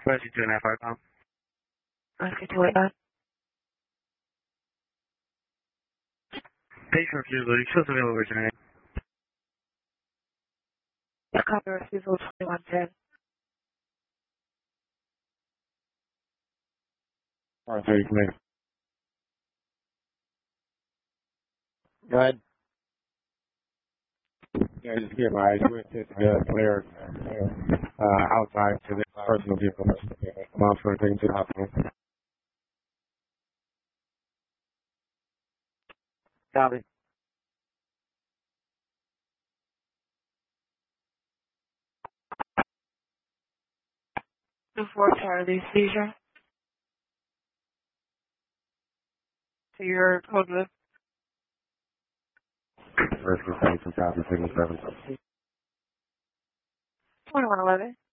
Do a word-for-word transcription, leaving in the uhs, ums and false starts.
What you doing that for, Tom? Okay, do it now. Patient refusal, you choose available originating. Copy refusal twenty-one ten. Alright, so you can make. Go ahead. Yeah, just get my switch to the player uh, outside to the personal vehicle. I'm off for taking to the hospital. Copy. Before Charlie seizure. So you're code with First, we're saying some copy, signal seven. twenty-one eleven.